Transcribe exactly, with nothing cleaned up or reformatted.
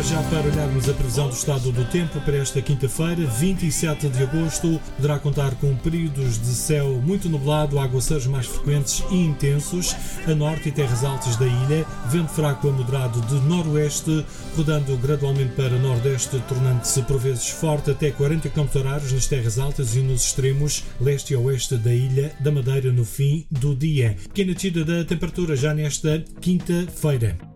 já para olharmos a previsão do estado do tempo para esta quinta-feira, vinte e sete de agosto, poderá contar com períodos de céu muito nublado, aguaceiros mais frequentes e intensos, a norte e terras altas da ilha, vento fraco a moderado de noroeste, rodando gradualmente para nordeste, tornando-se por vezes forte até quarenta quilómetros horários nas terras altas e nos extremos leste e oeste da ilha da Madeira no fim do dia. Pequena descida da temperatura já nesta quinta-feira.